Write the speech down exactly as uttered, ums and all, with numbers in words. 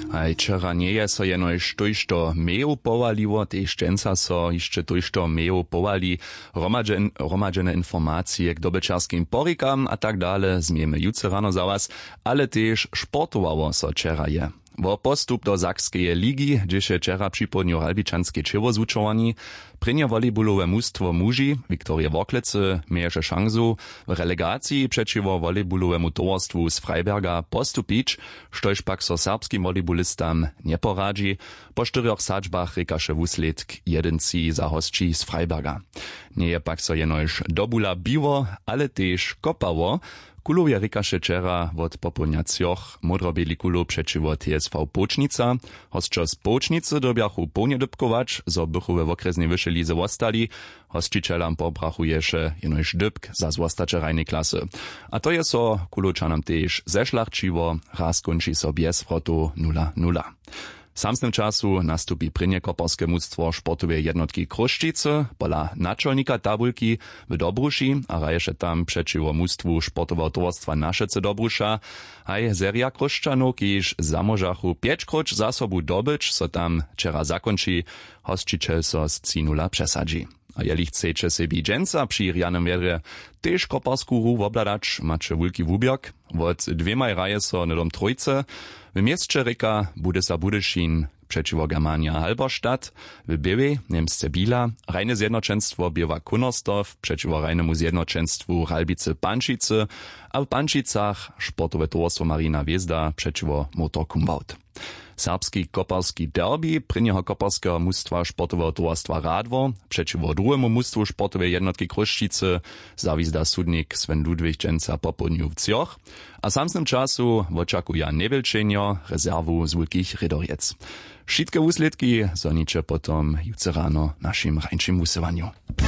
Aj wczera nie je so jenož tojšto meju powaliło, tež dženca so jeszcze tojšto meju powali, romadžen, romadžene informacje k dobečarskim porikam a tak dale zmiemy jutro rano za was, ale tež športowało so wczera je. Wo postup do Sakskeje ligi, gdzieś wczera przypomniał Albičanske Čevo zvučowani, prynje volejbolowe mustwo muži, Viktorie Worklece, mieješe šansu w relegacji przeciwko volejbolowemu towarstwu z Freiberga postupić, štož pak so serbskim volejbolistam nie poradzi, po czterech sadźbach rekaše wusledk jedenci za hostči z Freiberga. Nie je pak so jenož dobula biwo, ale tež kopało. Kulowie rekaše wczera wot popełniacjoch modrobieli kulo przeciwko T S V Pocznica. Hostčo z Pocznicy dobiachu połnie dybkować, zo bychu we okresnej wyższej lize ostali. Hostčitelam pobrachu ješe jenož dybk za zwostaczerajnej klasy. A to je so kuločanam tež zešlachčivo, raz konči so bez wrotu nula nula. W samym czasu nastupi prynje koparskie mustwo sportowej jednotki Kruščice, pola naczelnika tabulki w Dobruši, a raješe tam przeciwko mustwu sportowego towarstwa Našece Dobrusza, aj seria Kruščanov, kiž zamožachu pięćkroć za sobu dobyć, so tam wczera zakonči, hostčiteľ so z trzy nula przesadzi. A jeli chcecie sebi dženca przy rianym wierze tež koparsku hru wobladać, macie wulki wubiok, wot dwemaj raje so nedom trojce, w mieście reka Budesa Budyšin przeciwko Germania Halberstadt, w Biewej Niemsce Bila, rajne zjednoczeństwo Biewa Kunostow przeciwko rajnemu zjednoczeństwu Ralbice Pančice, a w Pančicach sportowe towarstwo Marina Hviezda przeciwko Motor Kumbaut. Serbski koparski derby prynjeho koparskiego mustwa sportowego towarstwa Radwo przeciwko drugiemu mustwu sportowej jednotki Kruščice zawizda sudnik Sven Ludwig dženca popodniu w Cjoch, a samym czasu oczekuje niewielczenio rezerwu z Wulkich Rydoriec. Wszystkie wusledki zonicze potom jutro rano naszym rańczym głosowaniu.